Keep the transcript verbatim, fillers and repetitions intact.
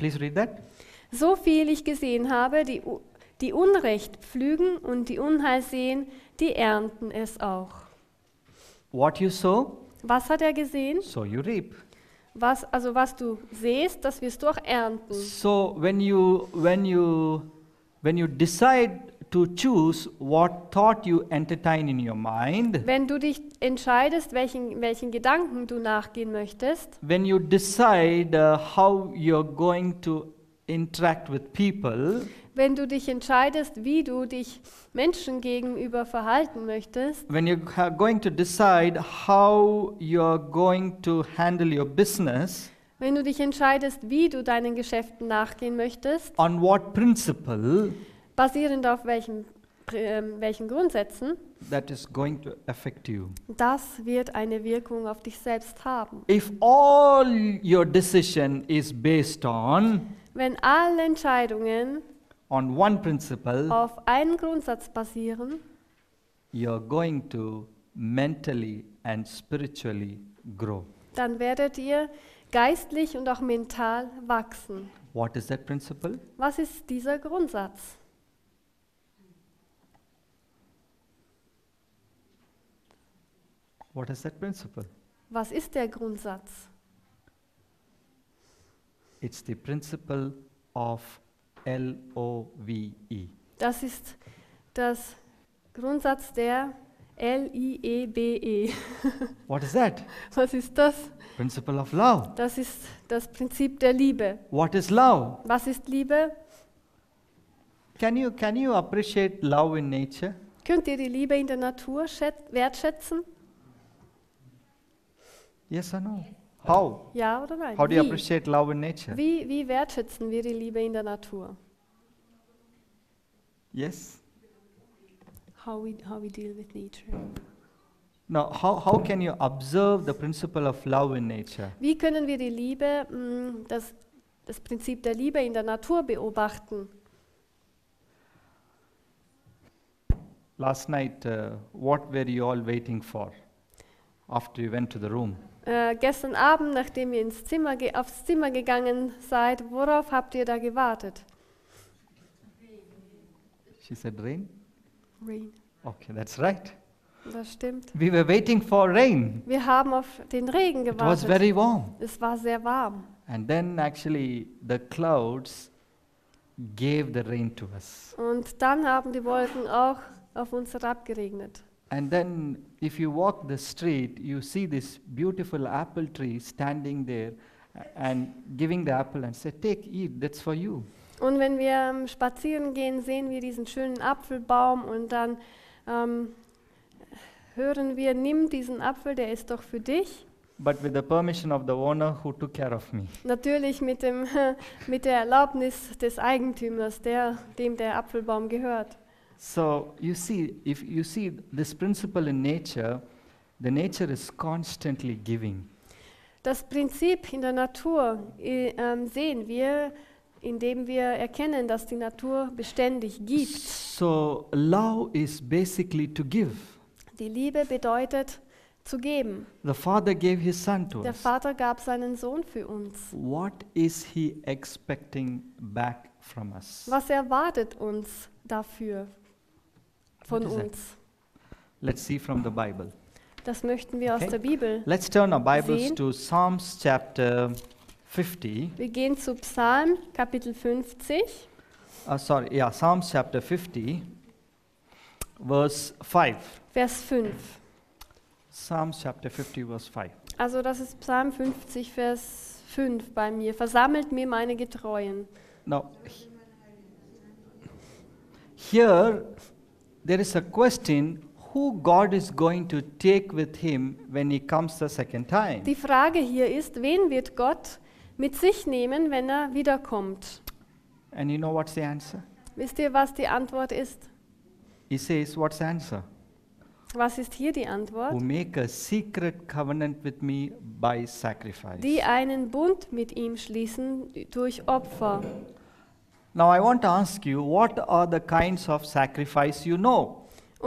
Please read that. So viel ich gesehen habe, die, U- die Unrecht pflügen und die Unheil sehen, die ernten es auch. What you sow, Was hat er gesehen? so you reap. Was, also was du sähst, das wirst du auch ernten. So when you when you when you decide to choose what thought you entertain in your mind, Wenn du dich entscheidest, welchen, welchen Gedanken du nachgehen möchtest, when you decide uh, how you're going to interact with people, wenn du dich entscheidest, wie du dich Menschen gegenüber verhalten möchtest, when you are going to decide how you're going to handle your business, wenn du dich entscheidest, wie du deinen Geschäften nachgehen möchtest, on what principle, basierend auf welchen, ähm, welchen Grundsätzen, that is going to affect you. das wird eine Wirkung auf dich selbst haben. If all your decision is based on Wenn alle Entscheidungen on one principle, auf einen Grundsatz basieren, you're going to mentally and spiritually grow. dann werdet ihr geistlich und auch mental wachsen. What is that principle? Was ist dieser Grundsatz? What is that principle? Was ist der Grundsatz? It's the principle of L O V E. Das ist das Grundsatz der L I E B E. What is that? Was ist das? Principle of love. Das ist das Prinzip der Liebe. What is love? Was ist Liebe? Can you can you appreciate love in nature? Könnt ihr die Liebe in der Natur schät- wertschätzen? Yes or no? How? Ja oder nein? How do you Wie? appreciate love in nature? Wie, wie wertschätzen wir die Liebe in der Natur? Yes? How we, how we deal with nature. Now, how, how can you observe the principle of love in nature? Wie können wir die Liebe, mh, das, das Prinzip der Liebe in der Natur beobachten? Last night, uh, what were you all waiting for after you went to the room? Äh, gestern Abend, nachdem ihr ins Zimmer ge- aufs Zimmer gegangen seid, worauf habt ihr da gewartet? She said, rain? Rain. Okay, that's right. Das stimmt. We were waiting for rain. Wir haben auf den Regen It was gewartet. very warm. Es war sehr warm. And then actually the clouds gave the rain to us. Und dann haben die Wolken auch auf uns herabgeregnet. And then if you walk the street, you see this beautiful apple tree standing there and giving the apple and say, take, eat, that's for you. Und wenn wir ähm, spazieren gehen, sehen wir diesen schönen Apfelbaum und dann ähm, hören wir, nimm diesen Apfel, der ist doch für dich. But with the permission of the owner who took care of me. Natürlich mit, dem, mit der Erlaubnis des Eigentümers, der, dem der Apfelbaum gehört. So you see, if you see this principle in nature, the nature is constantly giving. Das Prinzip in der Natur äh, ähm, sehen wir, indem wir erkennen, dass die Natur beständig gibt. So love is basically to give. Die Liebe bedeutet zu geben. The Father gave His Son to Der us. Vater gab seinen Sohn für uns. What is He expecting back from us? Was erwartet uns dafür von What is that? uns? Let's see from the Bible. Das möchten wir aus Okay. der Bibel. Let's turn our Bibles Sehen. to Psalms chapter fifty. Wir gehen zu Psalm Kapitel fünfzig. Uh, sorry, yeah, Psalms chapter fifty, verse five. Vers fünf. Psalms chapter fifty, verse five. Also das ist Psalm fünfzig, Vers fünf bei mir. Versammelt mir meine Getreuen. Now, h- here there is a question who God is going to take with Him when He comes the second time. Die Frage hier ist, wen wird Gott mit sich nehmen, wenn er wiederkommt? And you know what's the answer? Wisst ihr, was die Antwort ist? He says, what's the answer? Was ist hier die Who Antwort? make a secret covenant with me by sacrifice. Die einen Bund mit ihm schließen durch Opfer. Now I want to ask you, what are the kinds of sacrifice you know?